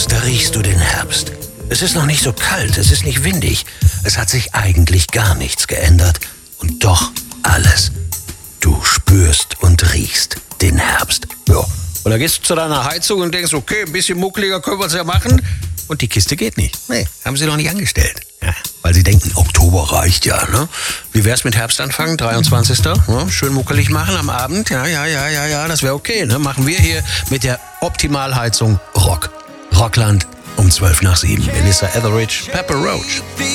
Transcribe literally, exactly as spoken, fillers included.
kommst, da riechst du den Herbst. Es ist noch nicht so kalt, es ist nicht windig. Es hat sich eigentlich gar nichts geändert. Und doch alles. Du spürst und riechst den Herbst. Ja. Und da gehst du zu deiner Heizung und denkst, okay, ein bisschen muckeliger können wir es ja machen. Und die Kiste geht nicht. Nee, haben sie noch nicht angestellt. Ja, weil sie denken, Oktober reicht ja, ne? Wie wär's mit Herbstanfang, dreiundzwanzigsten Ja, schön muckelig machen am Abend. Ja, ja, ja, ja, ja, das wäre okay, ne? Machen wir hier mit der Optimalheizung Rock. Rockland um zwölf nach sieben. Melissa Etheridge, Pepper Roach.